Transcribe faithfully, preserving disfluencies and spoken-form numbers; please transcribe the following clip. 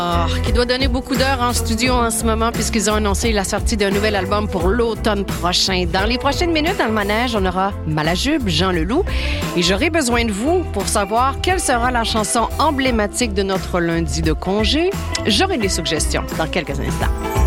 qui doit donner beaucoup d'heures en studio en ce moment puisqu'ils ont annoncé la sortie d'un nouvel album pour l'automne prochain. Dans les prochaines minutes, dans le manège, on aura Malajube, Jean Leloup. Et j'aurai besoin de vous pour savoir quelle sera la chanson emblématique de notre lundi de congé. J'aurai des suggestions dans quelques instants.